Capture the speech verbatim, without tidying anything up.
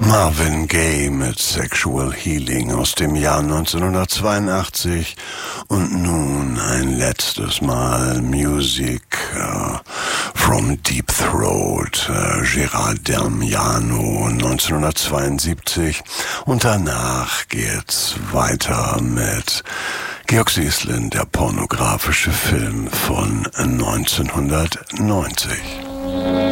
Marvin Gaye mit Sexual Healing aus dem Jahr neunzehnhundertzweiundachtzig und nun ein letztes Mal Music uh, from Deep Throat, uh, Gerard Damiano neunzehnhundertzweiundsiebzig und danach geht's weiter mit Georg Sieslin, der pornografische Film von neunzehnhundertneunzig.